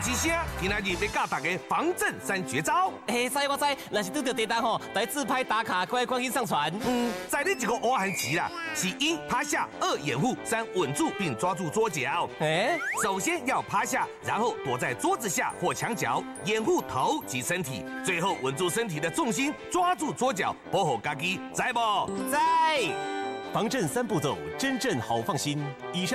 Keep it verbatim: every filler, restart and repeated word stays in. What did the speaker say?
之声，今仔日要教大家防震三绝招。 嘿，知我知，若是拄到地震吼，来自拍打卡，快赶紧上传。 嗯，在你一个乌汉棋啦，是一趴下，二掩护，三稳住并抓住桌角。 哎， 首先要趴下，然后躲在桌子下或墙角，掩护头及身体，最后稳住身体的重心，抓住桌角，保护家己，知不？ 在。 防震三步骤，真正好放心。以上。